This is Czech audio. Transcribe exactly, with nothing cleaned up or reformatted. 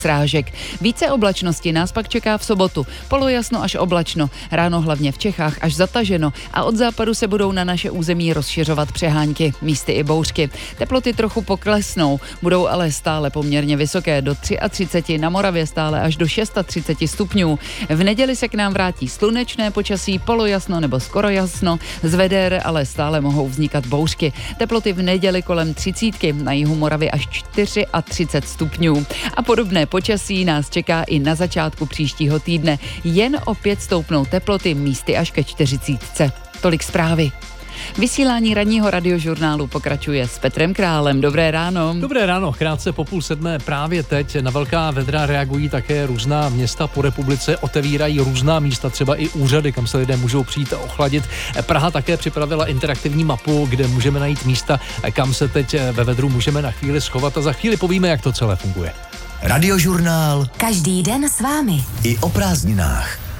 srážek. Více oblačnosti nás pak čeká v sobotu. Polojasno až oblačno, ráno hlavně v Čechách až zataženo a od západu se budou na naše území rozšiřovat přehánky, místy i bouřky. Teploty trochu poklesnou, budou ale stále poměrně vysoké, do třicet tři, na Moravě stále až do třicet šest stupňů. V neděli se k nám vrátí slunečné počasí, polojasno nebo skoro jasno, z veder ale stále mohou vznikat bouřky. Teploty v neděli kolem třicítky, na jihu Moravy až třicet čtyři stupňů. A podobné počasí nás čeká i na začátku příštího týdne. Jen opět stoupnou teploty, místy až ke čtyřicítce. Tolik zprávy. Vysílání ranního radiožurnálu pokračuje s Petrem Králem. Dobré ráno. Dobré ráno, krátce po půl sedmé. Právě teď na velká vedra reagují také různá města po republice, otevírají různá místa, třeba i úřady, kam se lidé můžou přijít ochladit. Praha také připravila interaktivní mapu, kde můžeme najít místa, kam se teď ve vedru můžeme na chvíli schovat a za chvíli povíme, jak to celé funguje. Radiožurnál. Každý den s vámi. I o prázdninách.